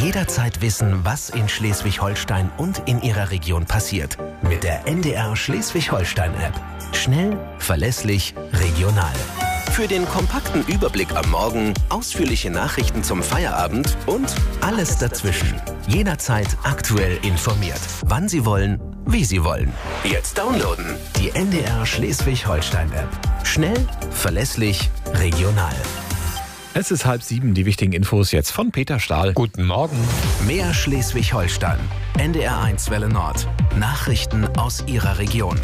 jederzeit wissen, was in Schleswig-Holstein und in Ihrer Region passiert. Mit der NDR Schleswig-Holstein-App. Schnell, verlässlich, regional. Für den kompakten Überblick am Morgen, ausführliche Nachrichten zum Feierabend und alles dazwischen. Jederzeit aktuell informiert. Wann Sie wollen, wie Sie wollen. Jetzt downloaden. Die NDR Schleswig-Holstein-App. Schnell, verlässlich, regional. Es ist 6:30, die wichtigen Infos jetzt von Peter Stahl. Guten Morgen. Mehr Schleswig-Holstein. NDR1 Welle Nord. Nachrichten aus Ihrer Region.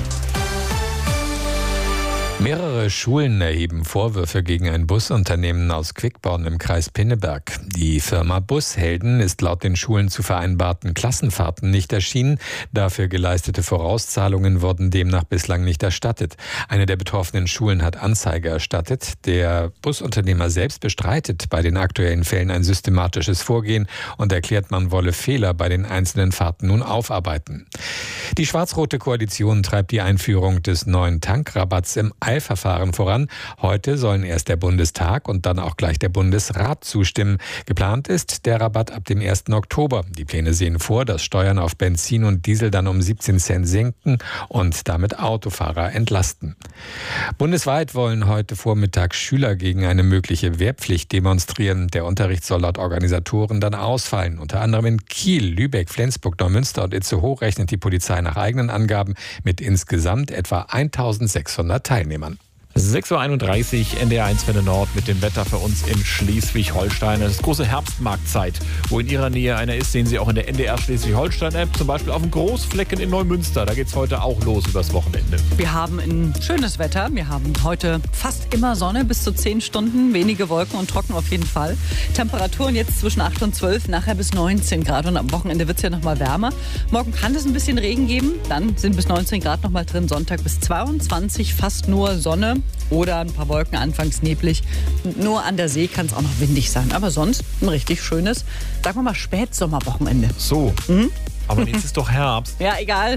Mehrere Schulen erheben Vorwürfe gegen ein Busunternehmen aus Quickborn im Kreis Pinneberg. Die Firma Bushelden ist laut den Schulen zu vereinbarten Klassenfahrten nicht erschienen. Dafür geleistete Vorauszahlungen wurden demnach bislang nicht erstattet. Eine der betroffenen Schulen hat Anzeige erstattet. Der Busunternehmer selbst bestreitet bei den aktuellen Fällen ein systematisches Vorgehen und erklärt, man wolle Fehler bei den einzelnen Fahrten nun aufarbeiten. Die schwarz-rote Koalition treibt die Einführung des neuen Tankrabatts im Eilverfahren voran. Heute sollen erst der Bundestag und dann auch gleich der Bundesrat zustimmen. Geplant ist der Rabatt ab dem 1. Oktober. Die Pläne sehen vor, dass Steuern auf Benzin und Diesel dann um 17 Cent senken und damit Autofahrer entlasten. Bundesweit wollen heute Vormittag Schüler gegen eine mögliche Wehrpflicht demonstrieren. Der Unterricht soll laut Organisatoren dann ausfallen. Unter anderem in Kiel, Lübeck, Flensburg, Neumünster und Itzehoe rechnet die Polizei nach eigenen Angaben mit insgesamt etwa 1600 Teilnehmern. 6:31 Uhr, NDR1 Welle Nord mit dem Wetter für uns in Schleswig-Holstein. Es ist große Herbstmarktzeit. Wo in Ihrer Nähe einer ist, sehen Sie auch in der NDR Schleswig-Holstein-App, zum Beispiel auf dem Großflecken in Neumünster. Da geht es heute auch los übers Wochenende. Wir haben ein schönes Wetter. Wir haben heute fast immer Sonne, bis zu 10 Stunden, wenige Wolken und trocken auf jeden Fall. Temperaturen jetzt zwischen 8 und 12, nachher bis 19 Grad und am Wochenende wird es ja noch mal wärmer. Morgen kann es ein bisschen Regen geben, dann sind bis 19 Grad noch mal drin. Sonntag bis 22, fast nur Sonne. Oder ein paar Wolken, anfangs neblig. Nur an der See kann es auch noch windig sein. Aber sonst ein richtig schönes, sagen wir mal, Spätsommerwochenende. So, aber jetzt ist doch Herbst. Ja, egal.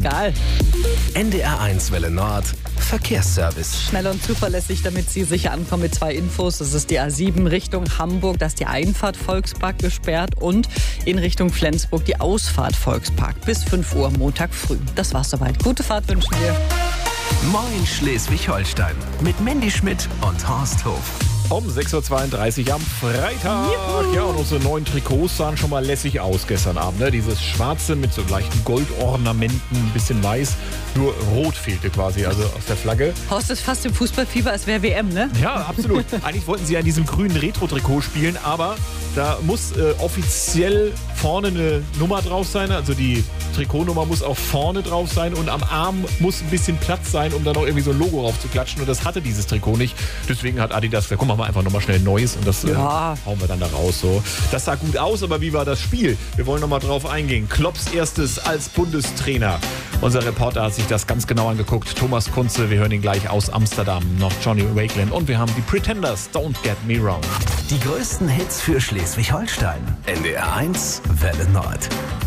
NDR1 Welle Nord. Verkehrsservice. Schnell und zuverlässig, damit Sie sicher ankommen mit 2 Infos. Das ist die A7 Richtung Hamburg, da ist die Einfahrt Volkspark gesperrt und in Richtung Flensburg die Ausfahrt Volkspark bis 5 Uhr Montag früh. Das war's soweit. Gute Fahrt wünschen wir. Moin Schleswig-Holstein mit Mandy Schmidt und Horst Hof. Um 6:32 Uhr am Freitag. Juhu. Ja, und unsere neuen Trikots sahen schon mal lässig aus gestern Abend. Ne? Dieses schwarze mit so leichten Goldornamenten, ein bisschen weiß. Nur rot fehlte quasi, also aus der Flagge. Horst ist fast im Fußballfieber, als wäre WM, ne? Ja, absolut. Eigentlich wollten sie an diesem grünen Retro-Trikot spielen, aber da muss offiziell vorne eine Nummer drauf sein. Also die Trikotnummer muss auch vorne drauf sein und am Arm muss ein bisschen Platz sein, um da noch irgendwie so ein Logo drauf zu klatschen. Und das hatte dieses Trikot nicht. Deswegen hat Adidas gesagt, komm, machen wir einfach nochmal schnell ein neues und das hauen wir dann da raus. So. Das sah gut aus, aber wie war das Spiel? Wir wollen nochmal drauf eingehen. Klopps erstes als Bundestrainer. Unser Reporter hat sich das ganz genau angeguckt. Thomas Kunze, wir hören ihn gleich aus Amsterdam. Noch Johnny Wakeland und wir haben die Pretenders, Don't Get Me Wrong. Die größten Hits für Schleswig-Holstein. NDR1 Welle Nord.